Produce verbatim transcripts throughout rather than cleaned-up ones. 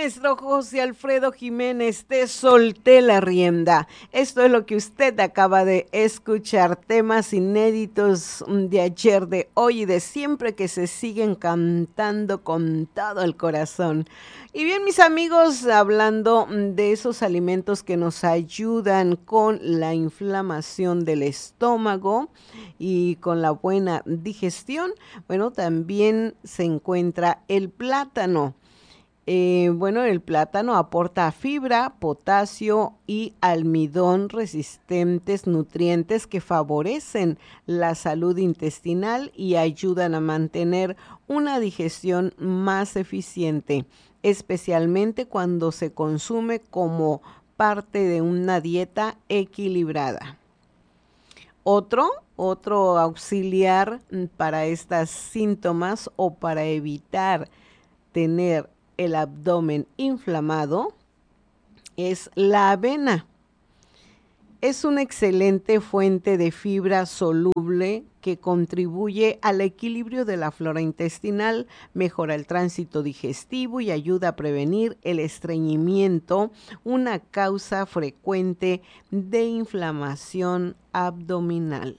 maestro José Alfredo Jiménez, te solté la rienda. Esto es lo que usted acaba de escuchar, temas inéditos de ayer, de hoy y de siempre que se siguen cantando con todo el corazón. Y bien, mis amigos, hablando de esos alimentos que nos ayudan con la inflamación del estómago y con la buena digestión, bueno, también se encuentra el plátano. Eh, bueno, el plátano aporta fibra, potasio y almidón resistentes, nutrientes que favorecen la salud intestinal y ayudan a mantener una digestión más eficiente, especialmente cuando se consume como parte de una dieta equilibrada. Otro, otro auxiliar para estos síntomas o para evitar tener el abdomen inflamado es la avena. Es una excelente fuente de fibra soluble que contribuye al equilibrio de la flora intestinal, mejora el tránsito digestivo y ayuda a prevenir el estreñimiento, una causa frecuente de inflamación abdominal.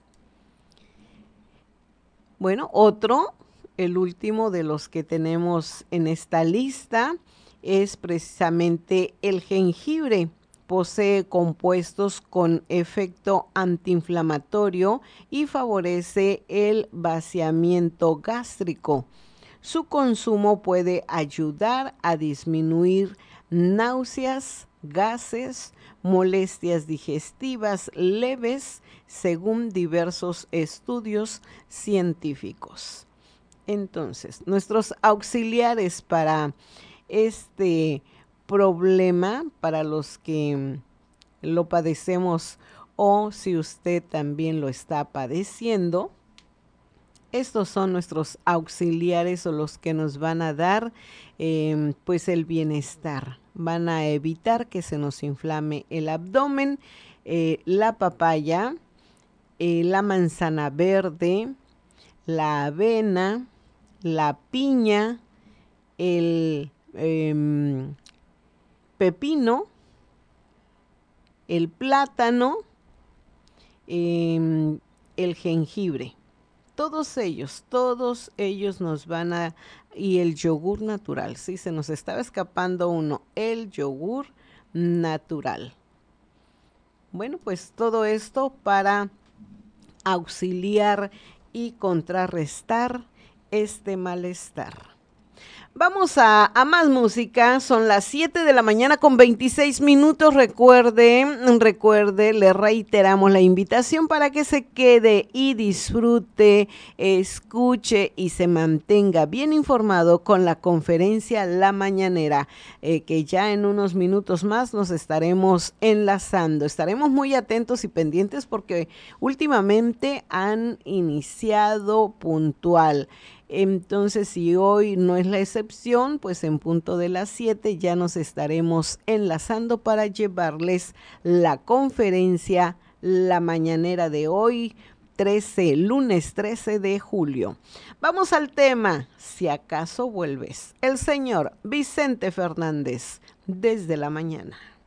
Bueno, otro, el último de los que tenemos en esta lista, es precisamente el jengibre. Posee compuestos con efecto antiinflamatorio y favorece el vaciamiento gástrico. Su consumo puede ayudar a disminuir náuseas, gases, molestias digestivas leves, según diversos estudios científicos. Entonces, nuestros auxiliares para este problema, para los que lo padecemos o si usted también lo está padeciendo, estos son nuestros auxiliares o los que nos van a dar eh, pues el bienestar. Van a evitar que se nos inflame el abdomen, eh, la papaya, eh, la manzana verde, la avena, la piña, el eh, pepino, el plátano, eh, el jengibre. Todos ellos, todos ellos nos van a... Y el yogur natural, sí, se nos estaba escapando uno, el yogur natural. Bueno, pues todo esto para auxiliar y contrarrestar este malestar. Vamos a, a más música, son las siete de la mañana con veintiséis minutos, recuerde, recuerde, le reiteramos la invitación para que se quede y disfrute, escuche y se mantenga bien informado con la conferencia La Mañanera, eh, que ya en unos minutos más nos estaremos enlazando, estaremos muy atentos y pendientes porque últimamente han iniciado puntual. Entonces, si hoy no es la excepción, pues en punto de las siete ya nos estaremos enlazando para llevarles la conferencia La Mañanera de hoy, trece, lunes trece de julio. Vamos al tema, si acaso vuelves. El señor Vicente Fernández, desde la mañana.